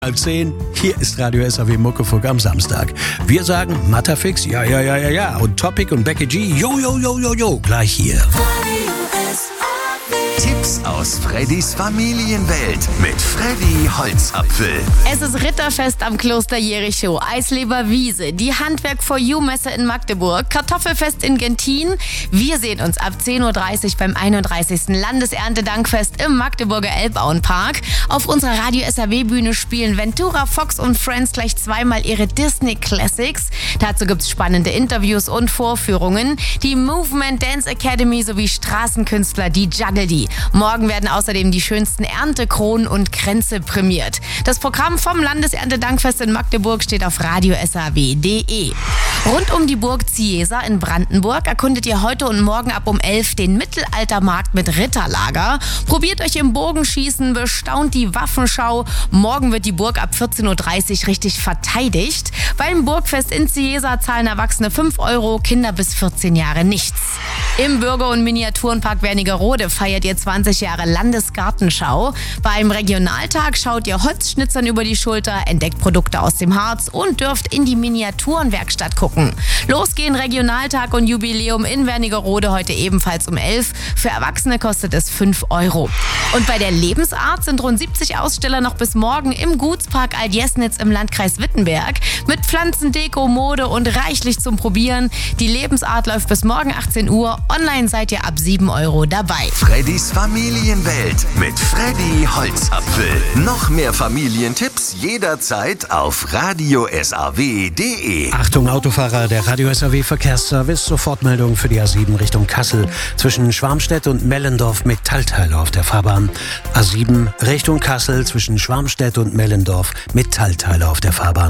10. Hier ist Radio SAW Muckefuck am Samstag. Wir sagen Matterfix, ja. Und Topic und Becky G, jo, gleich hier. Tipps aus Freddys Familienwelt mit Freddy Holzapfel. Es ist Ritterfest am Kloster Jericho, Eisleber Wiese, die Handwerk for You Messe in Magdeburg, Kartoffelfest in Gentin. Wir sehen uns ab 10.30 Uhr beim 31. Landeserntedankfest im Magdeburger Elbauenpark. Auf unserer Radio SAW Bühne spielen Ventura, Fox und Friends gleich zweimal ihre Disney Classics. Dazu gibt's spannende Interviews und Vorführungen. Die Movement Dance Academy sowie Straßenkünstler, die Juggledy. Morgen werden außerdem die schönsten Erntekronen und Kränze prämiert. Das Programm vom Landeserntedankfest in Magdeburg steht auf radiosaw.de. Rund um die Burg Ciesa in Brandenburg erkundet ihr heute und morgen ab um 11 den Mittelaltermarkt mit Ritterlager. Probiert euch im Bogenschießen, bestaunt die Waffenschau. Morgen wird die Burg ab 14.30 Uhr richtig verteidigt. Beim Burgfest in Ciesa zahlen Erwachsene 5 Euro, Kinder bis 14 Jahre nichts. Im Bürger- und Miniaturenpark Wernigerode feiert ihr 20 Jahre Landesgartenschau. Beim Regionaltag schaut ihr Holzschnitzern über die Schulter, entdeckt Produkte aus dem Harz und dürft in die Miniaturenwerkstatt gucken. Los gehen Regionaltag und Jubiläum in Wernigerode heute ebenfalls um 11. Für Erwachsene kostet es 5 Euro. Und bei der Lebensart sind rund 70 Aussteller noch bis morgen im Gutspark Alt-Jesnitz im Landkreis Wittenberg. Mit Pflanzen, Deko, Mode und reichlich zum Probieren. Die Lebensart läuft bis morgen 18 Uhr. Online seid ihr ab 7 Euro dabei. Freddys Familienwelt mit Freddy Holzapfel. Noch mehr Familientipps jederzeit auf radiosaw.de. Achtung Autofahrer, der Radio SAW Verkehrsservice, Sofortmeldung für die A7 Richtung Kassel. Zwischen Schwarmstedt und Mellendorf Metallteile auf der Fahrbahn. A7 Richtung Kassel zwischen Schwarmstedt und Mellendorf Metallteile auf der Fahrbahn.